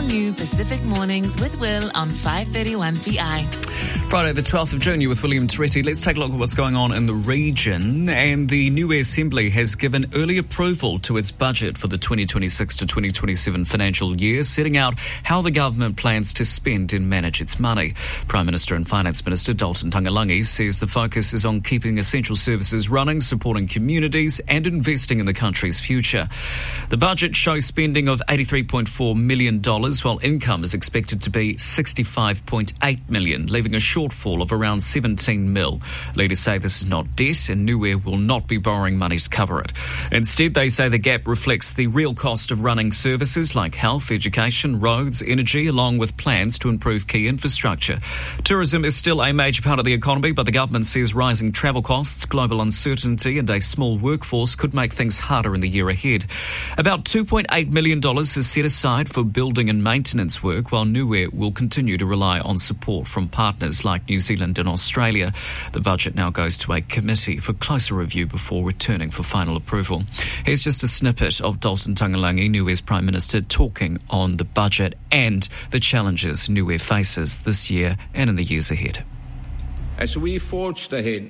new Pacific Mornings with Will on 531 VI. Friday the 12th of June, you're with William Toretti. Let's take a look at what's going on in the region. And the Niue Assembly has given early approval to its budget for the 2026 to 2027 financial year, setting out how the government plans to spend and manage its money. Prime Minister and Finance Minister Dalton Tangalangi says the focus is on keeping essential services running, supporting communities and investing in the country's future. The budget shows spending of $83.4 million, while income is expected to be $65.8 million, leaving a shortfall of around 17 mil. Leaders say this is not debt and Niue will not be borrowing money to cover it. Instead, they say the gap reflects the real cost of running services like health, education, roads, energy, along with plans to improve key infrastructure. Tourism is still a major part of the economy, but the government says rising travel costs, global uncertainty and a small workforce could make things harder in the year ahead. About $2.8 million is set aside for building and maintenance work, while Niue will continue to rely on support from partners like New Zealand and Australia. The budget now goes to a committee for closer review before returning for final approval. Here's just a snippet of Dalton Tangalangi, Niue's Prime Minister, talking on the budget and the challenges Niue faces this year and in the years ahead. As we forged ahead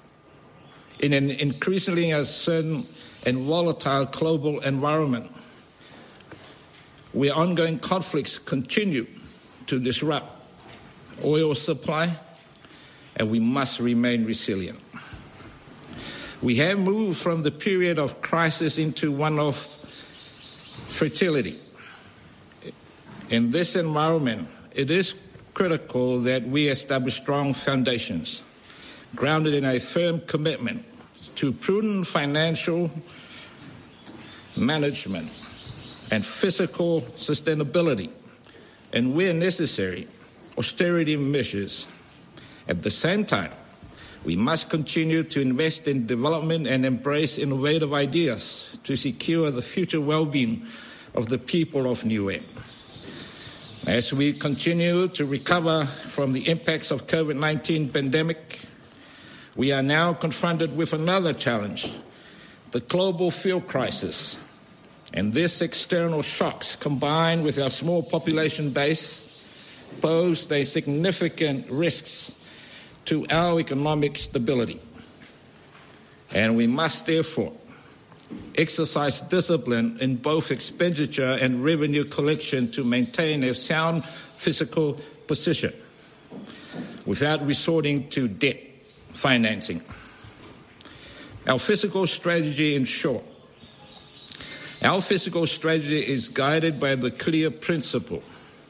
in an increasingly uncertain and volatile global environment, where ongoing conflicts continue to disrupt oil supply, and we must remain resilient. We have moved from the period of crisis into one of fertility. In this environment, it is critical that we establish strong foundations, grounded in a firm commitment to prudent financial management and fiscal sustainability, and where necessary, austerity measures. At the same time, we must continue to invest in development and embrace innovative ideas to secure the future well-being of the people of Niue. As we continue to recover from the impacts of COVID-19 pandemic, we are now confronted with another challenge, the global fuel crisis. And this external shocks, combined with our small population base, pose a significant risks to our economic stability. And we must therefore exercise discipline in both expenditure and revenue collection to maintain a sound fiscal position without resorting to debt financing. Our fiscal strategy, in short, our fiscal strategy is guided by the clear principle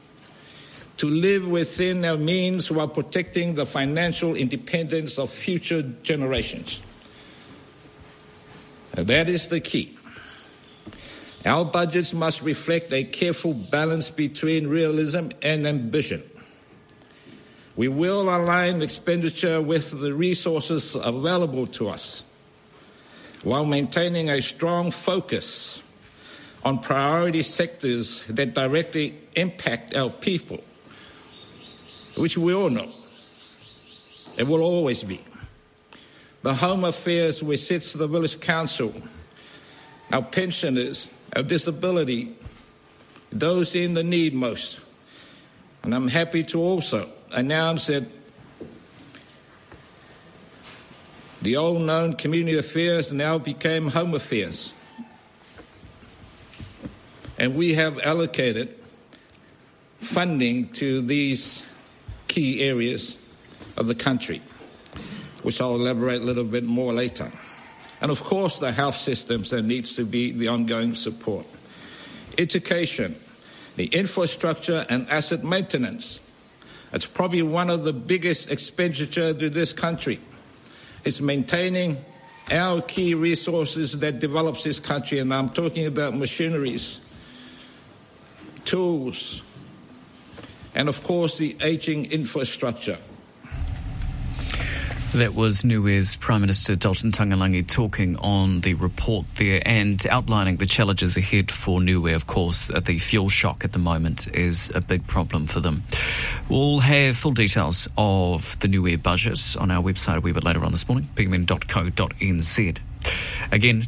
to live within our means while protecting the financial independence of future generations. And that is the key. Our budgets must reflect a careful balance between realism and ambition. We will align expenditure with the resources available to us, while maintaining a strong focus on priority sectors that directly impact our people, which we all know and will always be. The home affairs where sits the village council, our pensioners, our disability, those in the need most. And I'm happy to also announce that the old known community affairs now became home affairs. And we have allocated funding to these key areas of the country, which I'll elaborate a little bit more later. And of course, the health systems, there needs to be the ongoing support. Education, the infrastructure and asset maintenance. It's probably one of the biggest expenditure to this country. It's maintaining our key resources that develops this country, and I'm talking about machineries, tools, and of course the aging infrastructure. That was Niue's Prime Minister Dalton Tangalangi talking on the report there and outlining the challenges ahead for Niue. Of course, the fuel shock at the moment is a big problem for them. We'll have full details of the Niue budget on our website a wee bit later on this morning, pigmen.co.nz. Again,